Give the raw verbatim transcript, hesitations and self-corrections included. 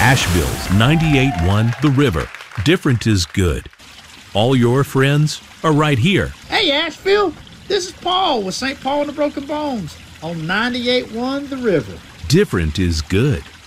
Asheville's ninety-eight point one The River. Different is good. All your friends are right here. Hey, Asheville. This is Paul with Saint Paul and the Broken Bones on ninety-eight point one The River. Different is good.